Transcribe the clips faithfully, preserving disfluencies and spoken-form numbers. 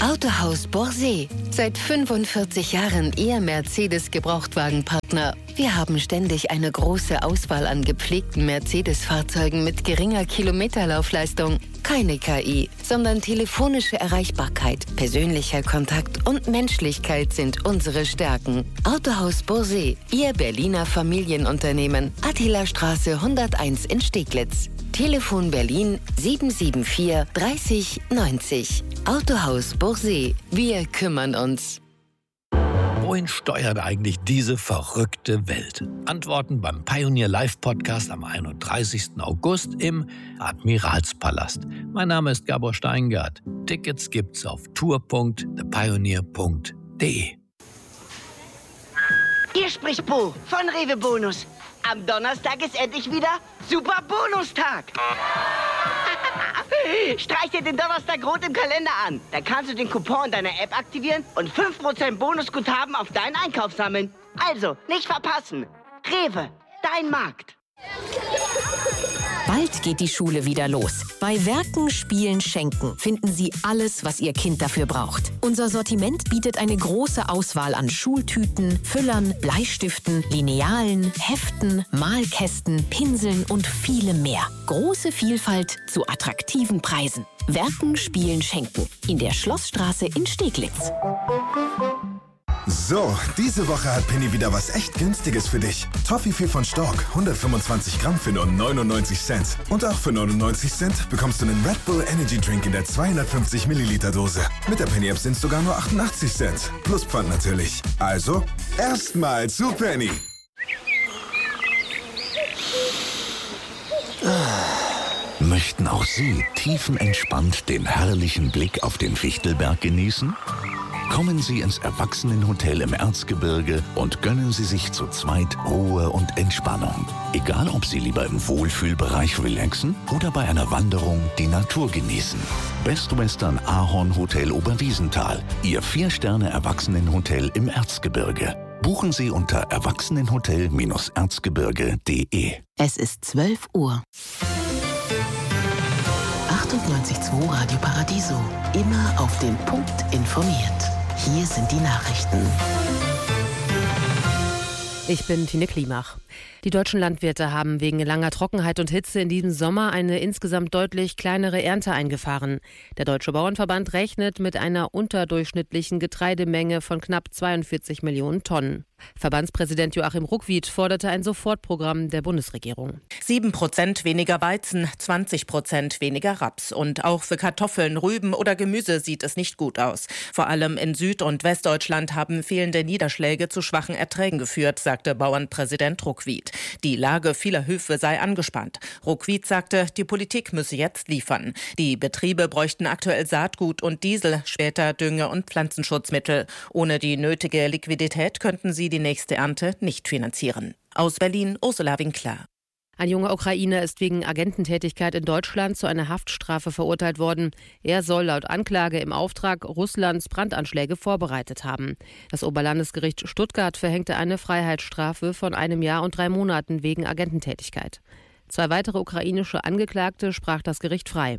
Autohaus Borsee. Seit fünfundvierzig Jahren Ihr Mercedes-Gebrauchtwagenpartner. Wir haben ständig eine große Auswahl an gepflegten Mercedes-Fahrzeugen mit geringer Kilometerlaufleistung. Keine K I, sondern telefonische Erreichbarkeit, persönlicher Kontakt und Menschlichkeit sind unsere Stärken. Autohaus Borsee, Ihr Berliner Familienunternehmen. Attilastraße hunderteins in Steglitz. Telefon Berlin sieben sieben vier dreißig neunzig. Autohaus Borsee. Wir kümmern uns. Wohin steuert eigentlich diese verrückte Welt? Antworten beim Pioneer Live Podcast am einunddreißigsten August im Admiralspalast. Mein Name ist Gabor Steingart. Tickets gibt's auf tour punkt the pioneer punkt de. Hier spricht Bo von Rewe Bonus. Am Donnerstag ist endlich wieder Super Bonustag. Streich dir den Donnerstag rot im Kalender an. Da kannst du den Coupon deiner App aktivieren und fünf Prozent Bonusguthaben auf deinen Einkauf sammeln. Also, nicht verpassen. Rewe, dein Markt. Bald geht die Schule wieder los. Bei Werken, Spielen, Schenken finden Sie alles, was Ihr Kind dafür braucht. Unser Sortiment bietet eine große Auswahl an Schultüten, Füllern, Bleistiften, Linealen, Heften, Malkästen, Pinseln und vielem mehr. Große Vielfalt zu attraktiven Preisen. Werken, Spielen, Schenken. In der Schlossstraße in Steglitz. So, diese Woche hat Penny wieder was echt Günstiges für dich. Toffifee von Stork, hundertfünfundzwanzig Gramm für nur neunundneunzig Cent. Und auch für neunundneunzig Cent bekommst du einen Red Bull Energy Drink in der zweihundertfünfzig Milliliter Dose. Mit der Penny App sind es sogar nur achtundachtzig Cent. Plus Pfand natürlich. Also, erstmal zu Penny. Möchten auch Sie tiefenentspannt den herrlichen Blick auf den Fichtelberg genießen? Kommen Sie ins Erwachsenenhotel im Erzgebirge und gönnen Sie sich zu zweit Ruhe und Entspannung. Egal, ob Sie lieber im Wohlfühlbereich relaxen oder bei einer Wanderung die Natur genießen. Best Western Ahorn Hotel Oberwiesenthal, Ihr Vier-Sterne-Erwachsenenhotel im Erzgebirge. Buchen Sie unter erwachsenenhotel erzgebirge punkt de. Es ist zwölf Uhr. achtundneunzig Komma zwei Radio Paradiso. Immer auf den Punkt informiert. Hier sind die Nachrichten. Ich bin Tine Klimach. Die deutschen Landwirte haben wegen langer Trockenheit und Hitze in diesem Sommer eine insgesamt deutlich kleinere Ernte eingefahren. Der Deutsche Bauernverband rechnet mit einer unterdurchschnittlichen Getreidemenge von knapp zweiundvierzig Millionen Tonnen. Verbandspräsident Joachim Ruckwied forderte ein Sofortprogramm der Bundesregierung. Sieben Prozent weniger Weizen, zwanzig Prozent weniger Raps. Und auch für Kartoffeln, Rüben oder Gemüse sieht es nicht gut aus. Vor allem in Süd- und Westdeutschland haben fehlende Niederschläge zu schwachen Erträgen geführt, sagte Bauernpräsident Ruckwied. Die Lage vieler Höfe sei angespannt. Ruckwied sagte, die Politik müsse jetzt liefern. Die Betriebe bräuchten aktuell Saatgut und Diesel, später Dünge- und Pflanzenschutzmittel. Ohne die nötige Liquidität könnten sie die nächste Ernte nicht finanzieren. Aus Berlin, Ursula Winkler. Ein junger Ukrainer ist wegen Agententätigkeit in Deutschland zu einer Haftstrafe verurteilt worden. Er soll laut Anklage im Auftrag Russlands Brandanschläge vorbereitet haben. Das Oberlandesgericht Stuttgart verhängte eine Freiheitsstrafe von einem Jahr und drei Monaten wegen Agententätigkeit. Zwei weitere ukrainische Angeklagte sprach das Gericht frei.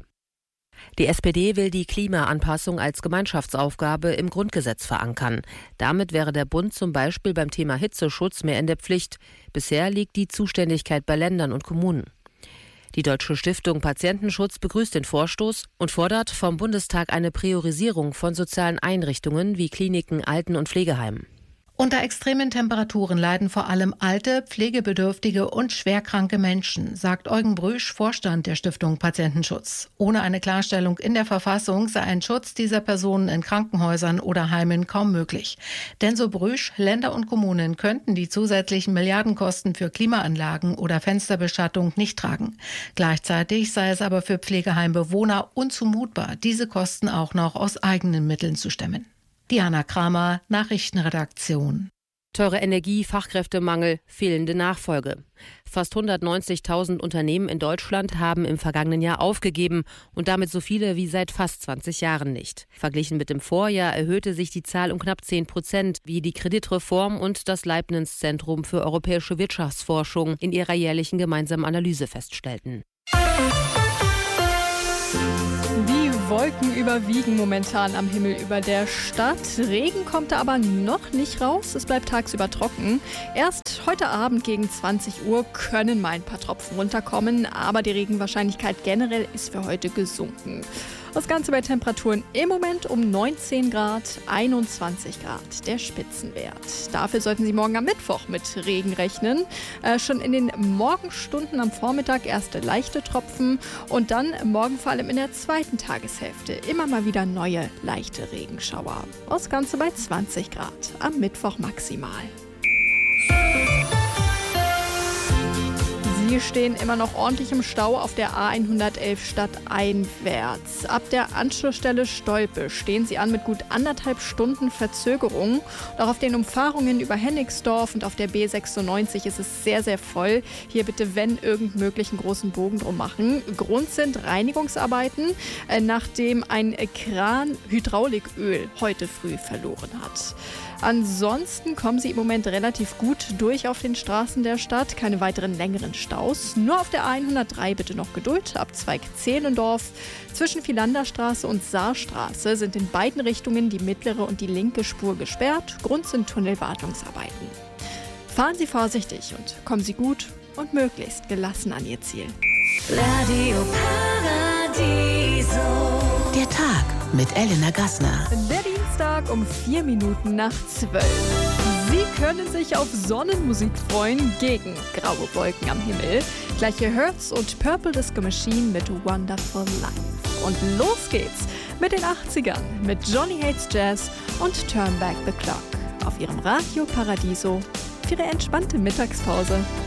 Die S P D will die Klimaanpassung als Gemeinschaftsaufgabe im Grundgesetz verankern. Damit wäre der Bund zum Beispiel beim Thema Hitzeschutz mehr in der Pflicht. Bisher liegt die Zuständigkeit bei Ländern und Kommunen. Die Deutsche Stiftung Patientenschutz begrüßt den Vorstoß und fordert vom Bundestag eine Priorisierung von sozialen Einrichtungen wie Kliniken, Alten- und Pflegeheimen. Unter extremen Temperaturen leiden vor allem alte, pflegebedürftige und schwerkranke Menschen, sagt Eugen Brüsch, Vorstand der Stiftung Patientenschutz. Ohne eine Klarstellung in der Verfassung sei ein Schutz dieser Personen in Krankenhäusern oder Heimen kaum möglich. Denn so Brüsch, Länder und Kommunen könnten die zusätzlichen Milliardenkosten für Klimaanlagen oder Fensterbeschattung nicht tragen. Gleichzeitig sei es aber für Pflegeheimbewohner unzumutbar, diese Kosten auch noch aus eigenen Mitteln zu stemmen. Diana Kramer, Nachrichtenredaktion. Teure Energie, Fachkräftemangel, fehlende Nachfolge. Fast hundertneunzigtausend Unternehmen in Deutschland haben im vergangenen Jahr aufgegeben und damit so viele wie seit fast zwanzig Jahren nicht. Verglichen mit dem Vorjahr erhöhte sich die Zahl um knapp zehn Prozent, wie die Kreditreform und das Leibniz-Zentrum für europäische Wirtschaftsforschung in ihrer jährlichen gemeinsamen Analyse feststellten. Wolken überwiegen momentan am Himmel über der Stadt. Regen kommt da aber noch nicht raus. Es bleibt tagsüber trocken. Erst heute Abend gegen zwanzig Uhr können mal ein paar Tropfen runterkommen, aber die Regenwahrscheinlichkeit generell ist für heute gesunken. Das Ganze bei Temperaturen im Moment um neunzehn Grad, einundzwanzig Grad der Spitzenwert. Dafür sollten Sie morgen am Mittwoch mit Regen rechnen. Äh, schon in den Morgenstunden am Vormittag erste leichte Tropfen und dann morgen vor allem in der zweiten Tageshälfte immer mal wieder neue leichte Regenschauer. Das Ganze bei zwanzig Grad, am Mittwoch maximal. Sie stehen immer noch ordentlich im Stau auf der A hundertelf stadteinwärts. Ab der Anschlussstelle Stolpe stehen Sie an mit gut anderthalb Stunden Verzögerung. Und auch auf den Umfahrungen über Hennigsdorf und auf der B sechsundneunzig ist es sehr, sehr voll. Hier bitte, wenn irgend möglich, einen großen Bogen drum machen. Grund sind Reinigungsarbeiten, nachdem ein Kran Hydrauliköl heute früh verloren hat. Ansonsten kommen Sie im Moment relativ gut durch auf den Straßen der Stadt. Keine weiteren längeren Staus. Nur auf der A hundertdrei bitte noch Geduld. Ab Zweig Zehlendorf. Zwischen Philanderstraße und Saarstraße sind in beiden Richtungen die mittlere und die linke Spur gesperrt. Grund sind Tunnelwartungsarbeiten. Fahren Sie vorsichtig und kommen Sie gut und möglichst gelassen an Ihr Ziel. Radio Paradiso. Der Tag mit Elena Gassner. Der Dienstag um vier Minuten nach zwölf. Sie können sich auf Sonnenmusik freuen gegen graue Wolken am Himmel. Gleich hier Hertz und Purple Disco Machine mit Wonderful Life. Und los geht's mit den achtzigern mit Johnny Hates Jazz und Turn Back the Clock auf Ihrem Radio Paradiso für Ihre entspannte Mittagspause.